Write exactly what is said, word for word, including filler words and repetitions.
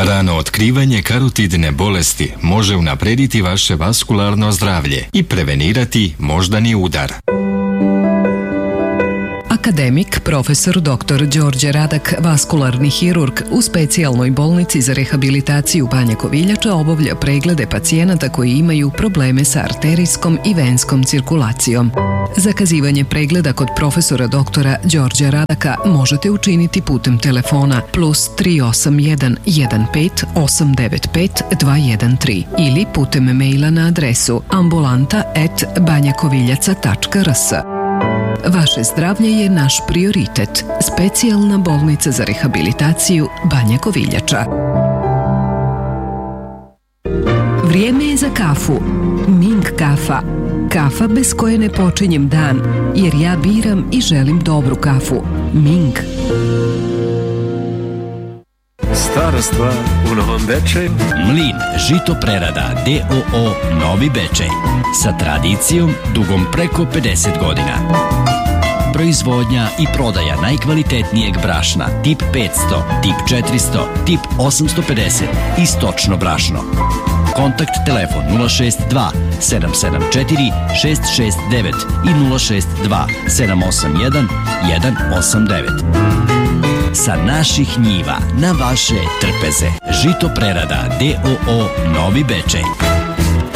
Rano otkrivanje karotidne bolesti može unaprediti vaše vaskularno zdravlje i prevenirati moždani udar. Akademik, profesor doktor Đorđe Radak, vaskularni hirurg u specijalnoj bolnici za rehabilitaciju Banja Koviljača, obavlja preglede pacijenata koji imaju probleme sa arterijskom i venskom cirkulacijom. Zakazivanje pregleda kod profesora doktora Đorđa Radaka možete učiniti putem telefona plus tri osam jedan jedan pet osam devet pet dva jedan tri ili putem maila na adresu ambulanta at banjakoviljaca tačka rs. Vaše zdravlje je naš prioritet. Specijalna bolnica za rehabilitaciju Banja Koviljača. Vrijeme je za kafu. Ming kafa. Kafa bez koje ne počinjem dan, jer ja biram i želim dobru kafu. Ming. Stara stvar u Novom Bečeju. Mlin žito prerada D O O Novi Bečej. Sa tradicijom dugom preko pedeset godina. Proizvodnja i prodaja najkvalitetnijeg brašna tip petsto, tip četiristo, tip osamsto pedeset i stočno brašno. Kontakt telefon nula šest dva sedam sedam četiri šest šest devet i nula šest dva sedam osam jedan jedan osam devet. Sa naših njiva na vaše trpeze. Žito prerada D O O Novi Bečej.